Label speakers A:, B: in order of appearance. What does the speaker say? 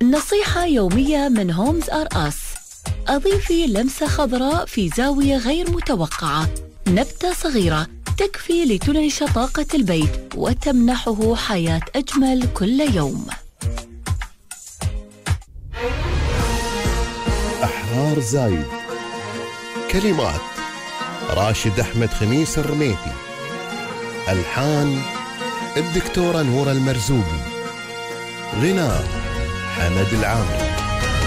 A: نصيحة يومية من هومز آر أس: أضيفي لمسة خضراء في زاوية غير متوقعة. نبتة صغيرة تكفي لتنعش طاقة البيت وتمنحه حياة أجمل كل يوم.
B: أحرار زايد. كلمات راشد أحمد خميس الرميتي. ألحان الدكتورة نورة المرزوقي. غناء حمد العامري.